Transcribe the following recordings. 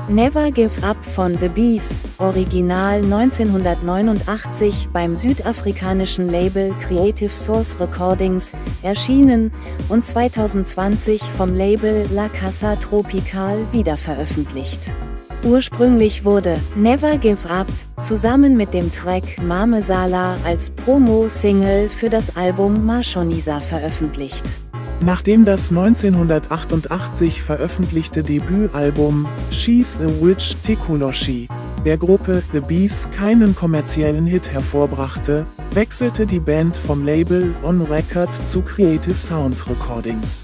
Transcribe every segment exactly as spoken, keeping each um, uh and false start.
Never Give Up von The Bees, original neunzehnhundertneunundachtzig beim südafrikanischen Label Creative Source Recordings, erschienen, und zweitausendzwanzig vom Label La Casa Tropical wiederveröffentlicht. Ursprünglich wurde Never Give Up zusammen mit dem Track Mame Sala als Promo-Single für das Album Mashonisa veröffentlicht. Nachdem das neunzehnhundertachtundachtzig veröffentlichte Debütalbum She's a Witch Tikoloshi der Gruppe The Bees keinen kommerziellen Hit hervorbrachte, wechselte die Band vom Label On Record zu Creative Sound Recordings.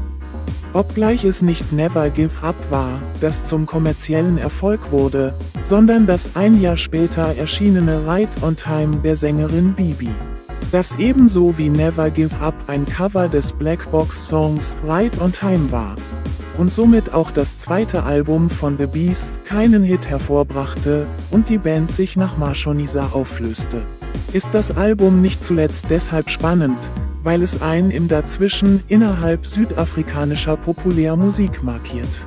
Obgleich es nicht Never Give Up war, das zum kommerziellen Erfolg wurde, sondern das ein Jahr später erschienene Right on Time der Sängerin Bibi. Das ebenso wie Never Give Up ein Cover des Black Box Songs Right on Time war und somit auch das zweite Album von The Bees keinen Hit hervorbrachte und die Band sich nach Mashonisa auflöste, ist das Album nicht zuletzt deshalb spannend, weil es ein im Dazwischen innerhalb südafrikanischer Populärmusik markiert.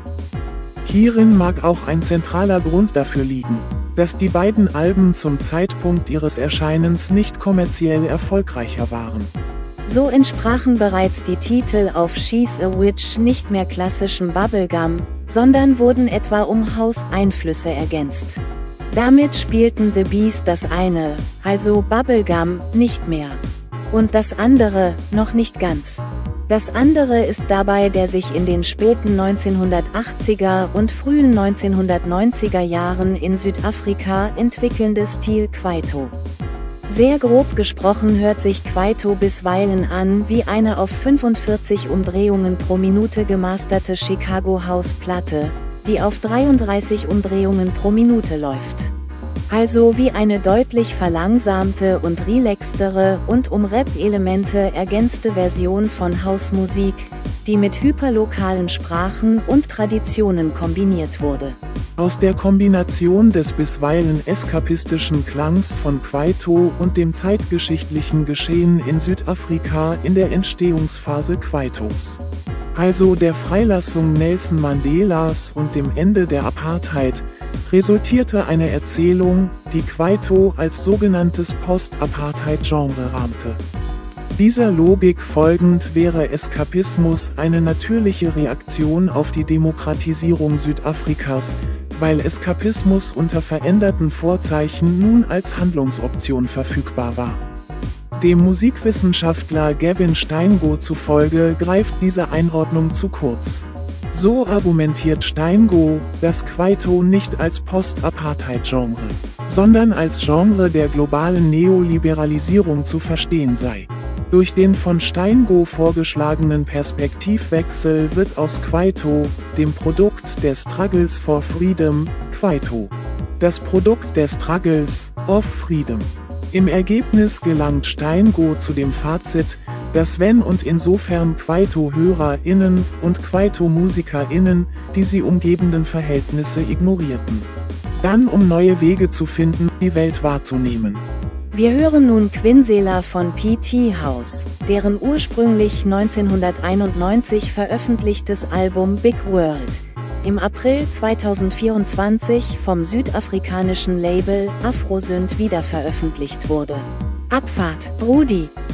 Hierin mag auch ein zentraler Grund dafür liegen, dass die beiden Alben zum Zeitpunkt ihres Erscheinens nicht kommerziell erfolgreicher waren. So entsprachen bereits die Titel auf She's a Witch nicht mehr klassischem Bubblegum, sondern wurden etwa um House-Einflüsse ergänzt. Damit spielten The Bees das eine, also Bubblegum, nicht mehr. Und das andere, noch nicht ganz. Das andere ist dabei der sich in den späten neunzehnhundertachtziger und frühen neunzehnhundertneunziger Jahren in Südafrika entwickelnde Stil Kwaito. Sehr grob gesprochen hört sich Kwaito bisweilen an wie eine auf fünfundvierzig Umdrehungen pro Minute gemasterte Chicago House Platte, die auf dreiunddreißig Umdrehungen pro Minute läuft. Also wie eine deutlich verlangsamte und relaxtere und um Rap-Elemente ergänzte Version von Hausmusik, die mit hyperlokalen Sprachen und Traditionen kombiniert wurde. Aus der Kombination des bisweilen eskapistischen Klangs von Kwaito und dem zeitgeschichtlichen Geschehen in Südafrika in der Entstehungsphase Kwaitos, also der Freilassung Nelson Mandelas und dem Ende der Apartheid, resultierte eine Erzählung, die Kwaito als sogenanntes Post-Apartheid-Genre rahmte. Dieser Logik folgend wäre Eskapismus eine natürliche Reaktion auf die Demokratisierung Südafrikas, weil Eskapismus unter veränderten Vorzeichen nun als Handlungsoption verfügbar war. Dem Musikwissenschaftler Gavin Steingos zufolge greift diese Einordnung zu kurz. So argumentiert Steingos, dass Kwaito nicht als Post-Apartheid-Genre, sondern als Genre der globalen Neoliberalisierung zu verstehen sei. Durch den von Steingos vorgeschlagenen Perspektivwechsel wird aus Kwaito, dem Produkt der Struggles for Freedom, Kwaito, das Produkt der Struggles of Freedom. Im Ergebnis gelangt Steingos zu dem Fazit, dass wenn und insofern Kwaito-HörerInnen und Kwaito-MusikerInnen die sie umgebenden Verhältnisse ignorierten, dann um neue Wege zu finden, die Welt wahrzunehmen. Wir hören nun Quinsela von P T House, deren ursprünglich neunzehnhunderteinundneunzig veröffentlichtes Album Big World im April zweitausendvierundzwanzig vom südafrikanischen Label Afrosynth wiederveröffentlicht wurde. Abfahrt, Brudi!